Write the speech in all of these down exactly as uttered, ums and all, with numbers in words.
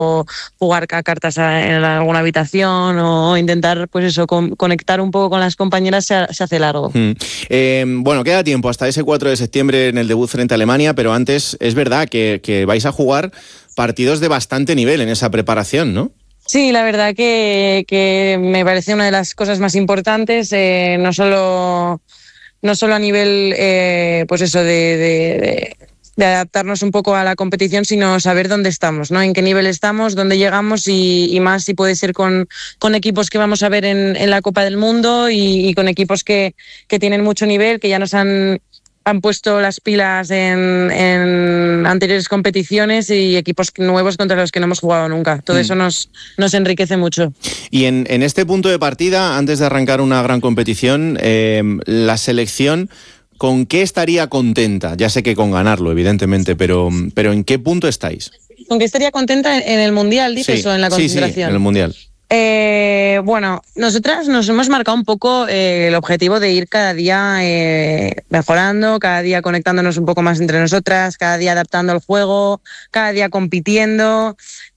o jugar a cartas en alguna habitación o intentar, pues eso, con, conectar un poco con las compañeras se, se hace largo. Mm. Eh, bueno, queda tiempo hasta ese cuatro de septiembre en el debut frente a Alemania, pero antes es verdad que, que vais a jugar partidos de bastante nivel en esa preparación, ¿no? Sí, la verdad que, que me parece una de las cosas más importantes, eh, no solo, no solo a nivel, eh, pues eso, de, de, de, de adaptarnos un poco a la competición, sino saber dónde estamos, ¿no? En qué nivel estamos, dónde llegamos y, y más si puede ser con, con equipos que vamos a ver en, en la Copa del Mundo y, y con equipos que, que tienen mucho nivel, que ya nos han... han puesto las pilas en, en anteriores competiciones y equipos nuevos contra los que no hemos jugado nunca. Todo mm. eso nos, nos enriquece mucho. Y en, en este punto de partida, antes de arrancar una gran competición, eh, la selección, ¿con qué estaría contenta? Ya sé que con ganarlo, evidentemente, pero, pero ¿en qué punto estáis? ¿Con qué estaría contenta en, en el Mundial, dices, sí, o en la concentración? Sí, sí, en el Mundial. Eh, bueno, nosotras nos hemos marcado un poco eh, el objetivo de ir cada día eh, mejorando, cada día conectándonos un poco más entre nosotras, cada día adaptando el juego, cada día compitiendo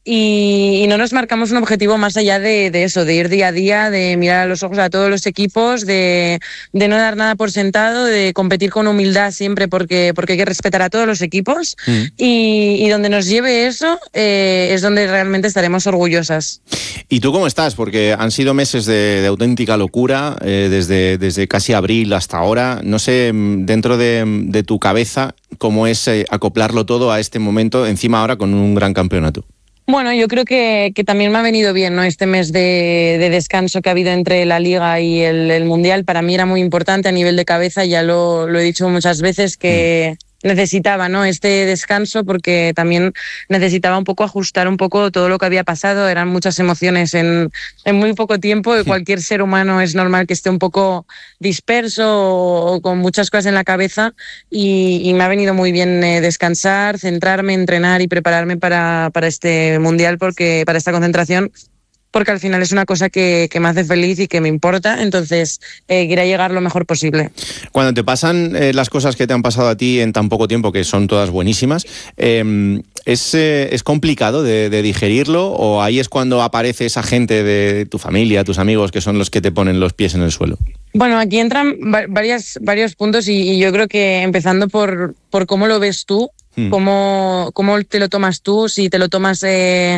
y, y no nos marcamos un objetivo más allá de, de eso, de ir día a día, de mirar a los ojos a todos los equipos, de, de no dar nada por sentado, de competir con humildad siempre porque, porque hay que respetar a todos los equipos mm. y, y donde nos lleve eso eh, es donde realmente estaremos orgullosas. ¿Y tú cómo estás? Porque han sido meses de, de auténtica locura, eh, desde, desde casi abril hasta ahora. No sé, dentro de, de tu cabeza, cómo es eh, acoplarlo todo a este momento, encima ahora con un gran campeonato. Bueno, yo creo que, que también me ha venido bien, ¿no? Este mes de, de descanso que ha habido entre la Liga y el, el Mundial. Para mí era muy importante a nivel de cabeza, ya lo, lo he dicho muchas veces, que... Mm. necesitaba, ¿no?, este descanso porque también necesitaba un poco ajustar un poco todo lo que había pasado. Eran muchas emociones en, en muy poco tiempo y cualquier ser humano es normal que esté un poco disperso o, o con muchas cosas en la cabeza y, y me ha venido muy bien eh, descansar, centrarme, entrenar y prepararme para, para este Mundial, porque para esta concentración, porque al final es una cosa que, que me hace feliz y que me importa, entonces eh, quería llegar lo mejor posible. Cuando te pasan eh, las cosas que te han pasado a ti en tan poco tiempo, que son todas buenísimas, eh, ¿es, eh, ¿es complicado de, de digerirlo o ahí es cuando aparece esa gente de tu familia, tus amigos, que son los que te ponen los pies en el suelo? Bueno, aquí entran varias, varios puntos y, y yo creo que empezando por, por cómo lo ves tú, hmm. cómo, cómo te lo tomas tú, si te lo tomas... Eh,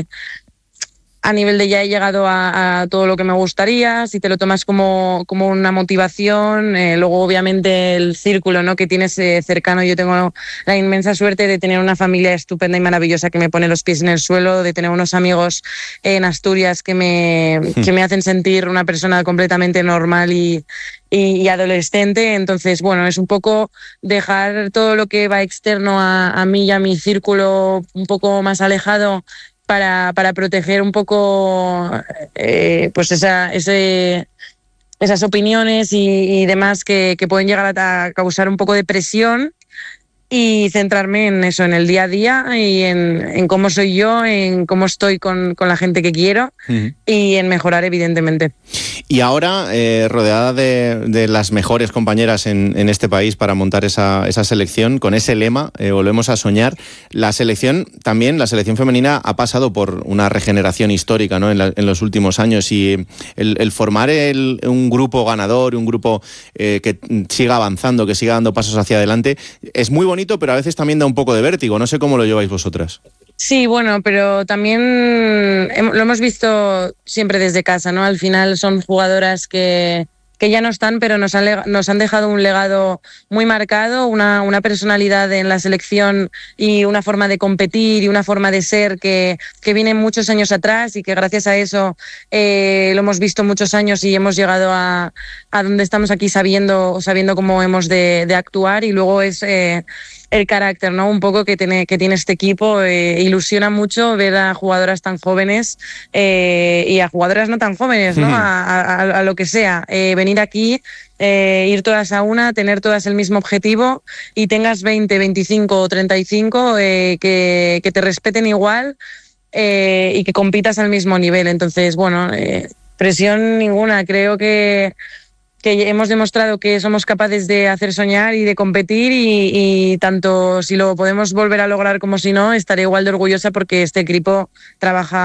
a nivel de ya he llegado a, a todo lo que me gustaría, si te lo tomas como, como una motivación, eh, luego obviamente el círculo, ¿no?, que tienes eh, cercano. Yo tengo la inmensa suerte de tener una familia estupenda y maravillosa que me pone los pies en el suelo, de tener unos amigos en Asturias que me, que me hacen sentir una persona completamente normal y, y, y adolescente. Entonces, bueno, es un poco dejar todo lo que va externo a, a mí y a mi círculo un poco más alejado, para, para proteger un poco eh, pues esa, ese, esas opiniones y, y demás que, que pueden llegar a, a causar un poco de presión, y centrarme en eso, en el día a día y en, en cómo soy yo, en cómo estoy con, con la gente que quiero uh-huh. y en mejorar, evidentemente. Y ahora, eh, rodeada de, de las mejores compañeras en, en este país para montar esa, esa selección, con ese lema, eh, volvemos a soñar. La selección también, la selección femenina ha pasado por una regeneración histórica, ¿no?, en, la, en los últimos años, y el, el formar el, un grupo ganador, un grupo eh, que siga avanzando, que siga dando pasos hacia adelante, es muy bonito, pero a veces también da un poco de vértigo. No sé cómo lo lleváis vosotras. Sí, bueno, pero también lo hemos visto siempre desde casa, ¿no? Al final son jugadoras que, que ya no están, pero nos han, nos han dejado un legado muy marcado, una, una personalidad en la selección y una forma de competir y una forma de ser que, que viene muchos años atrás y que gracias a eso eh, lo hemos visto muchos años y hemos llegado a, a donde estamos aquí sabiendo, sabiendo cómo hemos de, de actuar. Y luego es... Eh, el carácter, ¿no?, un poco que tiene, que tiene este equipo. Eh, ilusiona mucho ver a jugadoras tan jóvenes eh, y a jugadoras no tan jóvenes, ¿no?, a, a, a lo que sea. Eh, venir aquí, eh, ir todas a una, tener todas el mismo objetivo y tengas veinte, veinticinco o treinta y cinco, eh, que, que te respeten igual eh, y que compitas al mismo nivel. Entonces, bueno, eh, presión ninguna. Creo que... que hemos demostrado que somos capaces de hacer soñar y de competir y, y tanto si lo podemos volver a lograr como si no, estaré igual de orgullosa porque este equipo trabaja